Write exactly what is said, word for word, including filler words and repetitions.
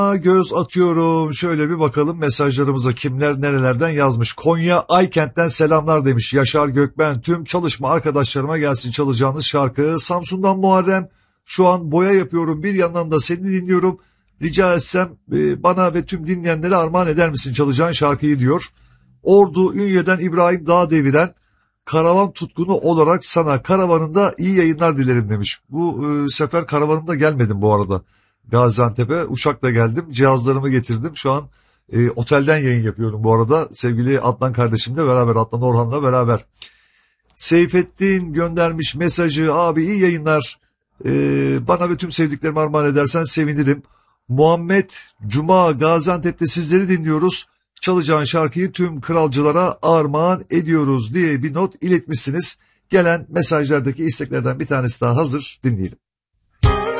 Göz atıyorum. Şöyle bir bakalım mesajlarımıza kimler nerelerden yazmış. Konya Aykent'ten selamlar demiş Yaşar Gökben. Tüm çalışma arkadaşlarıma gelsin çalacağınız şarkı. Samsun'dan Muharrem. Şu an boya yapıyorum, bir yandan da seni dinliyorum. Rica etsem e, bana ve tüm dinleyenlere armağan eder misin çalacağın şarkıyı diyor. Ordu Ünye'den İbrahim Dağdeviren. Karavan tutkunu olarak sana karavanında iyi yayınlar dilerim demiş. Bu e, sefer karavanımda gelmedim bu arada. Gaziantep'e uçakla geldim. Cihazlarımı getirdim. Şu an e, otelden yayın yapıyorum bu arada. Sevgili Adnan kardeşimle beraber, Adnan Orhan'la beraber. Seyfettin göndermiş mesajı. Abi iyi yayınlar. E, bana ve tüm sevdiklerime armağan edersen sevinirim. Muhammed Cuma Gaziantep'te sizleri dinliyoruz. Çalacağın şarkıyı tüm kralcılara armağan ediyoruz diye bir not iletmişsiniz. Gelen mesajlardaki isteklerden bir tanesi daha hazır, dinleyelim.